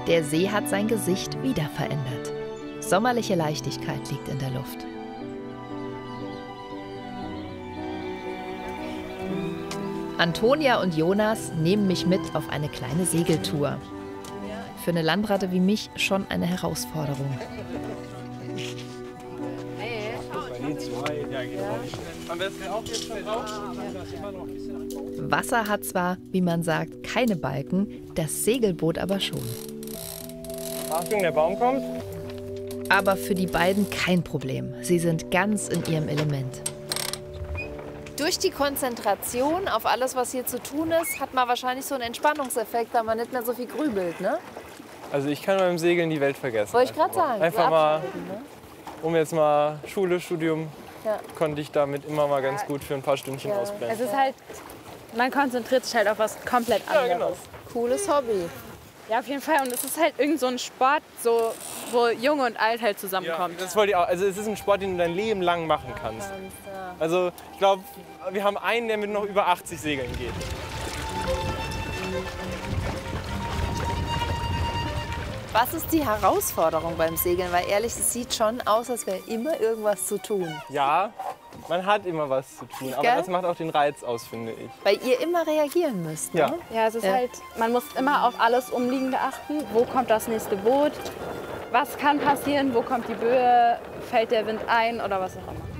Der See hat sein Gesicht wieder verändert. Sommerliche Leichtigkeit liegt in der Luft. Antonia und Jonas nehmen mich mit auf eine kleine Segeltour. Für eine Landratte wie mich schon eine Herausforderung. Wasser hat zwar, wie man sagt, keine Balken, das Segelboot aber schon. Achtung, der Baum kommt. Aber für die beiden kein Problem. Sie sind ganz in ihrem Element. Durch die Konzentration auf alles, was hier zu tun ist, hat man wahrscheinlich so einen Entspannungseffekt, da man nicht mehr so viel grübelt, ne? Also ich kann beim Segeln die Welt vergessen. Wollte ich gerade sagen. Einfach mal, ne? um jetzt mal Schule, Studium, Ja. konnte ich damit immer mal ganz gut für ein paar Stündchen ausblenden. Es ist halt, man konzentriert sich halt auf was komplett anderes. Ja, genau. Cooles Hobby. Ja, auf jeden Fall. Und es ist halt irgend so ein Sport, so, wo Jung und Alt halt zusammenkommen. Das wollte ich auch. Also es ist ein Sport, den du dein Leben lang machen kannst. Also ich glaube, wir haben einen, der mit noch über 80 Segeln geht. Was ist die Herausforderung beim Segeln? Weil ehrlich, es sieht schon aus, als wäre immer irgendwas zu tun. Ja, man hat immer was zu tun, aber Gell? das macht auch den Reiz aus, finde ich. Weil ihr immer reagieren müsst, ne? Ja. Ja, es ist halt, man muss immer auf alles Umliegende achten. Wo kommt das nächste Boot? Was kann passieren? Wo kommt die Böe? Fällt der Wind ein oder was auch immer?